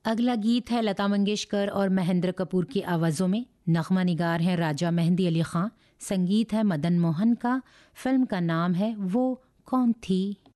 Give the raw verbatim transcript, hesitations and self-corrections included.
अगला गीत है लता मंगेशकर और महेंद्र कपूर की आवाज़ों में। नगमा निगार हैं राजा मेहंदी अली ख़ान, संगीत है मदन मोहन का। फिल्म का नाम है वो कौन थी।